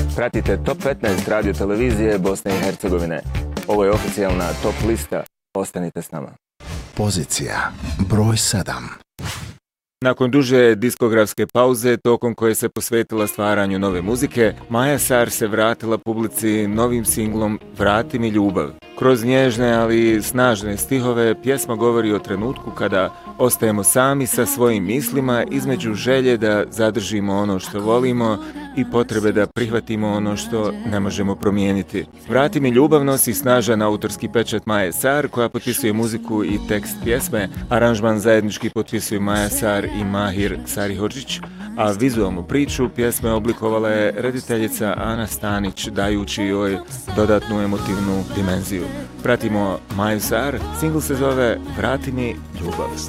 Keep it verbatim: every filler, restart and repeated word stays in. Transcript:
Pratite Top petnaest radio televizije Bosne i Hercegovine. Ovo je oficijalna top lista. Ostanite s nama. Pozicija broj sedam. Nakon duže diskografske pauze, tokom koje se posvetila stvaranju nove muzike, Maja Sar se vratila publici novim singlom Vrati mi ljubav. Kroz nježne, ali snažne stihove, pjesma govori o trenutku kada ostajemo sami sa svojim mislima između želje da zadržimo ono što volimo i potrebe da prihvatimo ono što ne možemo promijeniti. Vrati mi ljubav nosi snažan autorski pečat Maje Sar, koja potpisuje muziku i tekst pjesme. Aranžman zajednički potpisuju Maja Sar i Mahir Sarihodžić, a vizualnu priču pjesme oblikovala je rediteljica Ana Stanić, dajući joj dodatnu emotivnu dimenziju. Pratimo Maju Sar, singl se zove Vrati mi ljubav.